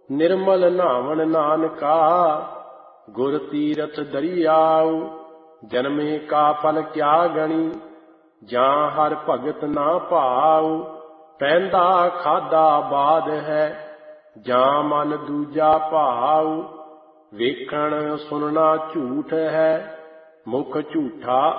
निर्मल नावन नानका गुर तीरथ दरियाऊ। जन्मे का फल क्या गणी जां हर भगत ना भाऊ। पैंदा खादा बाद है जां मन दूजा भाऊ। वेखण सुनना झूठ है मुख झूठा